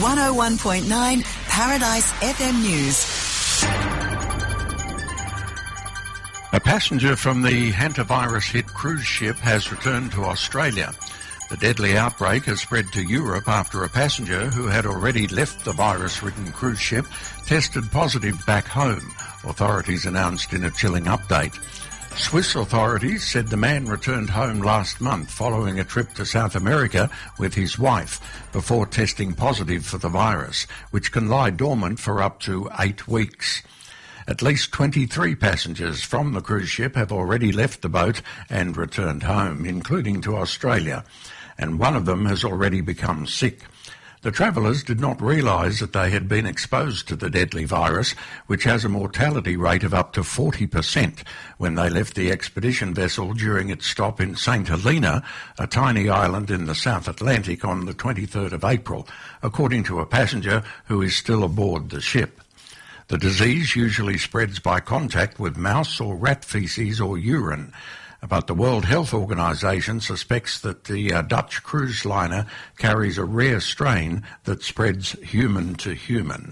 101.9 Paradise FM News. A passenger from the hantavirus-hit cruise ship has returned to Australia. The deadly outbreak has spread to Europe after a passenger who had already left the virus-ridden cruise ship tested positive back home, authorities announced in a chilling update. Swiss authorities said the man returned home last month following a trip to South America with his wife before testing positive for the virus, which can lie dormant for up to 8 weeks. At least 23 passengers from the cruise ship have already left the boat and returned home, including to Australia, and one of them has already become sick. The travellers did not realise that they had been exposed to the deadly virus, which has a mortality rate of up to 40%, when they left the expedition vessel during its stop in St Helena, a tiny island in the South Atlantic, on the 23rd of April, according to a passenger who is still aboard the ship. The disease usually spreads by contact with mouse or rat feces or urine, but the World Health Organization suspects that the Dutch cruise liner carries a rare strain that spreads human to human.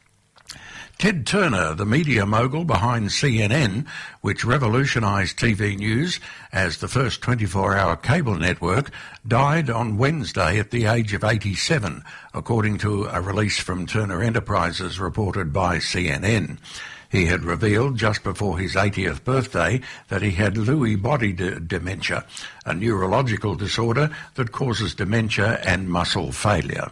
Ted Turner, the media mogul behind CNN, which revolutionised TV news as the first 24-hour cable network, died on Wednesday at the age of 87, according to a release from Turner Enterprises reported by CNN. He had revealed just before his 80th birthday that he had Lewy body dementia, a neurological disorder that causes dementia and muscle failure.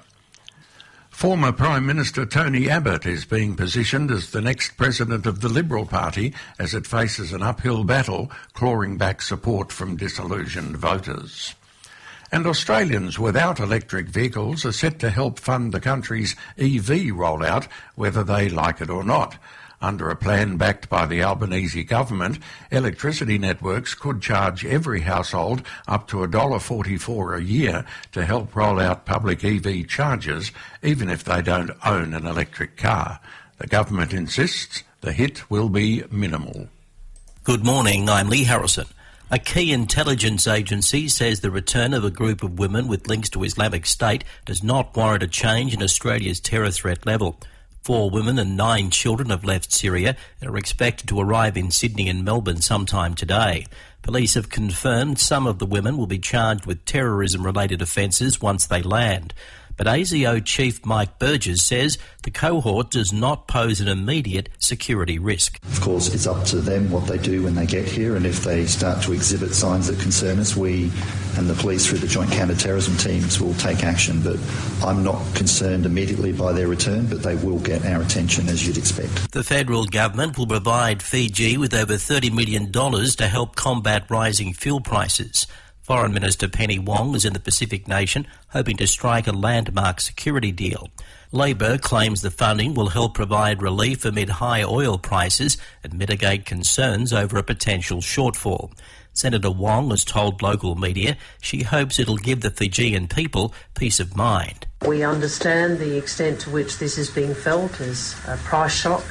Former Prime Minister Tony Abbott is being positioned as the next president of the Liberal Party as it faces an uphill battle clawing back support from disillusioned voters. And Australians without electric vehicles are set to help fund the country's EV rollout, whether they like it or not. Under a plan backed by the Albanese government, electricity networks could charge every household up to $1.44 a year to help roll out public EV chargers, even if they don't own an electric car. The government insists the hit will be minimal. Good morning, I'm Lee Harrison. A key intelligence agency says the return of a group of women with links to Islamic State does not warrant a change in Australia's terror threat level. 4 women and 9 children have left Syria and are expected to arrive in Sydney and Melbourne sometime today. Police have confirmed some of the women will be charged with terrorism-related offences once they land. But ASIO Chief Mike Burgess says the cohort does not pose an immediate security risk. Of course, it's up to them what they do when they get here, and if they start to exhibit signs that concern us, we and the police through the Joint Counter-Terrorism teams will take action. But I'm not concerned immediately by their return, but they will get our attention, as you'd expect. The federal government will provide Fiji with over $30 million to help combat rising fuel prices. Foreign Minister Penny Wong is in the Pacific nation, hoping to strike a landmark security deal. Labor claims the funding will help provide relief amid high oil prices and mitigate concerns over a potential shortfall. Senator Wong has told local media she hopes it'll give the Fijian people peace of mind. We understand the extent to which this is being felt as a price shock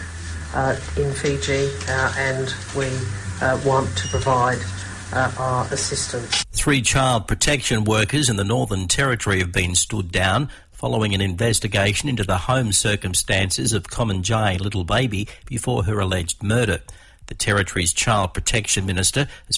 in Fiji, and we want to provide our assistance. 3 child protection workers in the Northern Territory have been stood down following an investigation into the home circumstances of Komanjai little baby before her alleged murder. The Territory's Child Protection Minister has